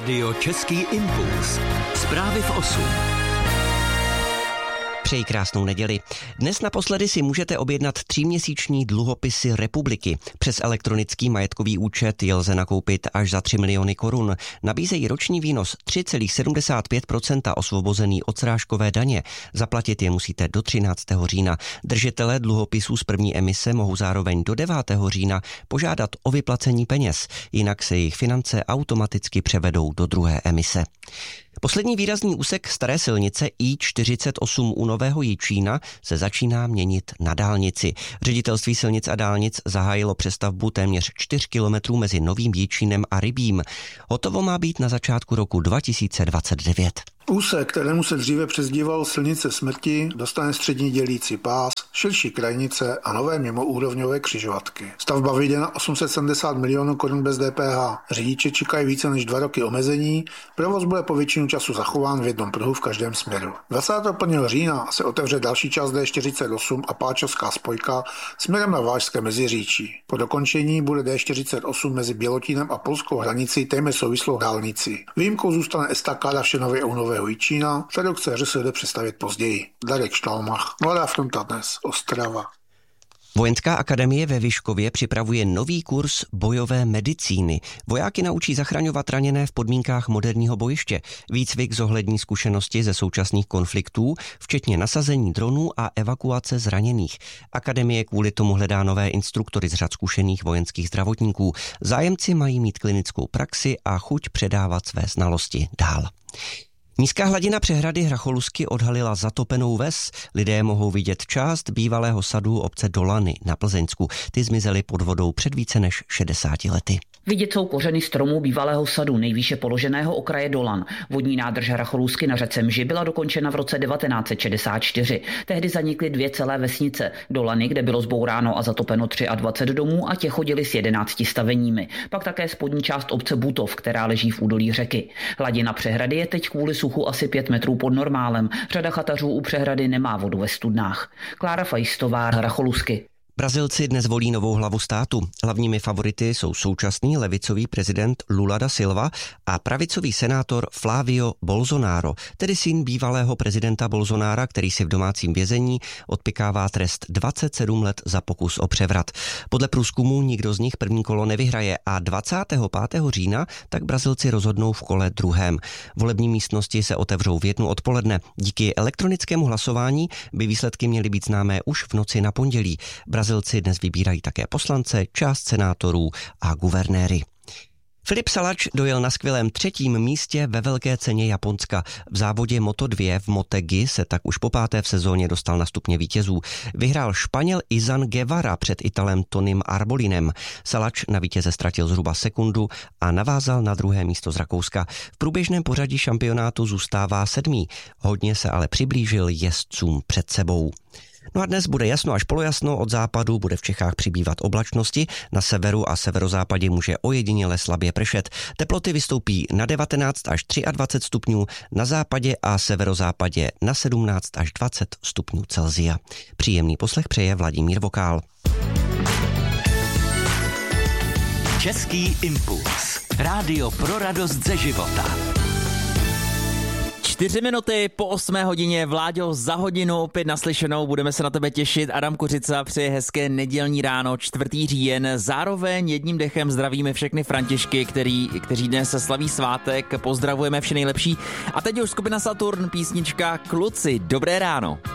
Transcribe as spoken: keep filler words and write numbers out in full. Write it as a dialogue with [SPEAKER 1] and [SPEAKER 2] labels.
[SPEAKER 1] Radio Český impuls. Zprávy v osm.
[SPEAKER 2] Přeji krásnou neděli. Dnes naposledy si můžete objednat tříměsíční dluhopisy Republiky. Přes elektronický majetkový účet je lze nakoupit až za tři miliony korun. Nabízejí roční výnos tři celá sedmdesát pět procenta osvobozený od srážkové daně. Zaplatit je musíte do třináctého října. Držitelé dluhopisů z první emise mohou zároveň do devátého října požádat o vyplacení peněz, jinak se jejich finance automaticky převedou do druhé emise. Poslední výrazný úsek staré silnice I čtyřicet osm u Nového Jičína se začíná měnit na dálnici. Ředitelství silnic a dálnic zahájilo přestavbu téměř čtyři kilometrů mezi Novým Jičínem a Rybím. Hotovo má být na začátku roku dva tisíce dvacet devět.
[SPEAKER 3] Úsek, kterému se dříve přezdíval silnice smrti, dostane střední dělící pás, širší krajnice a nové mimoúrovňové křižovatky. Stavba vyjde na osm set sedmdesát milionů korun bez D P H. Řidiče čekají více než dva roky omezení, provoz bude po většinu času zachován v jednom pruhu v každém směru. dvacátého prvního října se otevře další část D čtyřicet osm a páčovská spojka směrem na Vážské Meziříčí. Po dokončení bude D čtyřicet osm mezi Bělotínem a polskou hranicí téměř souvislou dálnicí. Výjimkou zůstane estakáda Šenově u Nového Jičína, kterou chce ŘSD představit později. Darek Štalmach, Mladá fronta dnes, Ostrava.
[SPEAKER 2] Vojenská akademie ve Vyškově připravuje nový kurz bojové medicíny. Vojáky naučí zachraňovat raněné v podmínkách moderního bojiště. Výcvik zohlední zkušenosti ze současných konfliktů, včetně nasazení dronů a evakuace zraněných. Akademie kvůli tomu hledá nové instruktory z řad zkušených vojenských zdravotníků. Zájemci mají mít klinickou praxi a chuť předávat své znalosti dál. Nízká hladina přehrady Hracholusky odhalila zatopenou ves. Lidé mohou vidět část bývalého sadu obce Dolany na Plzeňsku. Ty zmizely pod vodou před více než šedesáti lety.
[SPEAKER 4] Vidět jsou kořeny stromů bývalého sadu nejvýše položeného okraje Dolan. Vodní nádrž Hracholusky na řece Mži byla dokončena v roce devatenáct set šedesát čtyři. Tehdy zanikly dvě celé vesnice. Dolany, kde bylo zbouráno a zatopeno dvacet tři domů a těch chodili s jedenácti staveními. Pak také spodní část obce Butov, která leží v údolí řeky. Hladina přehrady je teď kvůli suchu asi pět metrů pod normálem. Řada chatařů u přehrady nemá vodu ve studnách. Klára Fajstová, Hracholusky.
[SPEAKER 2] Brazilci dnes volí novou hlavu státu. Hlavními favority jsou současný levicový prezident Lula da Silva a pravicový senátor Flávio Bolsonaro, tedy syn bývalého prezidenta Bolsonara, který si v domácím vězení odpykává trest dvacet sedm let za pokus o převrat. Podle průzkumu nikdo z nich první kolo nevyhraje a dvacátého pátého října tak Brazilci rozhodnou v kole druhém. Volební místnosti se otevřou v jednu odpoledne. Díky elektronickému hlasování by výsledky měly být známé už v noci na pondělí. Brazilci dnes vybírají také poslance, část senátorů a guvernéry. Filip Salač dojel na skvělém třetím místě ve velké ceně Japonska. V závodě Moto dva v Motegi se tak už po páté v sezóně dostal na stupně vítězů. Vyhrál Španěl Izan Guevara před Italem Tonym Arbolinem. Salač na vítěze ztratil zhruba sekundu a navázal na druhé místo z Rakouska. V průběžném pořadí šampionátu zůstává sedmý. Hodně se ale přiblížil jezdcům před sebou. No a dnes bude jasno až polojasno, od západu bude v Čechách přibývat oblačnosti, na severu a severozápadě může ojediněle slabě pršet. Teploty vystoupí na devatenáct až dvacet tři stupňů, na západě a severozápadě na sedmnáct až dvacet stupňů Celsia. Příjemný poslech přeje Vladimír Vokál.
[SPEAKER 1] Český impuls. Rádio pro radost ze života.
[SPEAKER 5] Čtyři minuty po osmé hodině, Vláďo, za hodinu opět naslyšenou, budeme se na tebe těšit. Adam Kořica přeje hezké nedělní ráno, čtvrtý říjen. Zároveň jedním dechem zdravíme všechny Františky, který, kteří dnes slaví svátek, pozdravujeme vše nejlepší. A teď už skupina Saturn, písnička Kluci, dobré ráno.